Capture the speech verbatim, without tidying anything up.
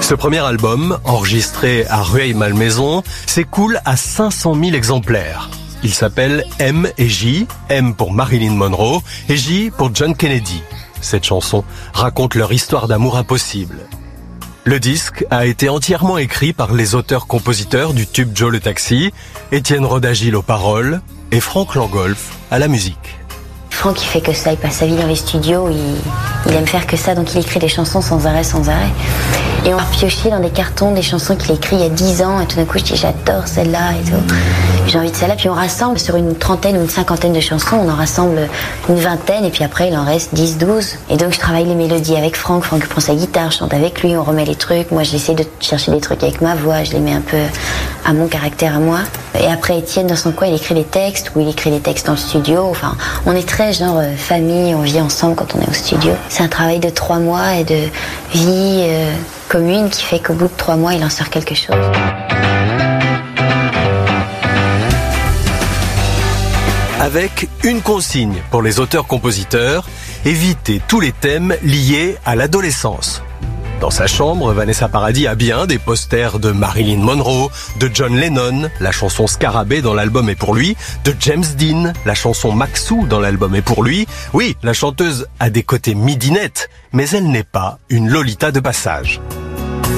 Ce premier album, enregistré à Rueil-Malmaison, s'écoule à cinq cent mille exemplaires. Il s'appelle M et J, M pour Marilyn Monroe et J pour John Kennedy. Cette chanson raconte leur histoire d'amour impossible. Le disque a été entièrement écrit par les auteurs-compositeurs du tube Joe le Taxi, Étienne Rodagil aux paroles et Franck Langolf à la musique. Franck, il fait que ça, il passe sa vie dans les studios, il, il aime faire que ça, donc il écrit des chansons sans arrêt, sans arrêt. Et on a pioché dans des cartons des chansons qu'il a écrites il y a dix ans, et tout d'un coup je dis j'adore celle-là et tout. J'ai envie de celle-là, puis on rassemble sur une trentaine ou une cinquantaine de chansons, on en rassemble une vingtaine, et puis après il en reste dix, douze. Et donc je travaille les mélodies avec Franck, Franck prend sa guitare, je chante avec lui, on remet les trucs, moi j'essaie de chercher des trucs avec ma voix, je les mets un peu à mon caractère à moi. Et après Étienne dans son coin il écrit les textes, ou il écrit les textes dans le studio, enfin on est très genre euh, famille, on vit ensemble quand on est au studio. C'est un travail de trois mois et de vie euh, commune qui fait qu'au bout de trois mois il en sort quelque chose. Avec une consigne pour les auteurs-compositeurs, éviter tous les thèmes liés à l'adolescence. Dans sa chambre, Vanessa Paradis a bien des posters de Marilyn Monroe, de John Lennon, la chanson Scarabée dans l'album est pour lui, de James Dean, la chanson Maxou dans l'album est pour lui. Oui, la chanteuse a des côtés midinettes, mais elle n'est pas une Lolita de passage.